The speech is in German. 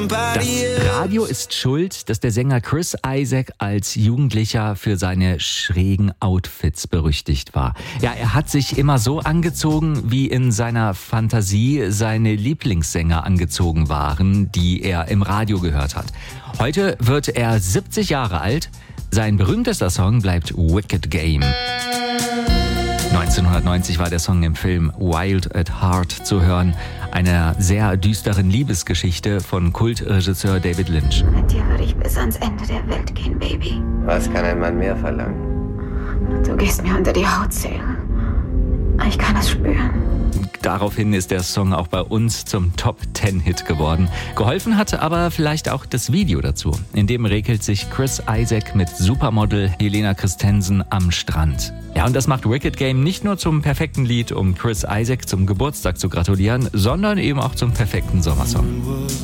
Das Radio ist schuld, dass der Sänger Chris Isaak als Jugendlicher für seine schrägen Outfits berüchtigt war. Ja, er hat sich immer so angezogen, wie in seiner Fantasie seine Lieblingssänger angezogen waren, die er im Radio gehört hat. Heute wird er 70 Jahre alt. Sein berühmtester Song bleibt Wicked Game. 1990 war der Song im Film Wild at Heart zu hören, einer sehr düsteren Liebesgeschichte von Kultregisseur David Lynch. Mit dir würde ich bis ans Ende der Welt gehen, Baby. Was kann ein Mann mehr verlangen? Du gehst mir unter die Haut, Sil. Ich kann es spüren. Daraufhin ist der Song auch bei uns zum Top-10-Hit geworden. Geholfen hat aber vielleicht auch das Video dazu. In dem regelt sich Chris Isaak mit Supermodel Helena Christensen am Strand. Ja, und das macht Wicked Game nicht nur zum perfekten Lied, um Chris Isaak zum Geburtstag zu gratulieren, sondern eben auch zum perfekten Sommersong.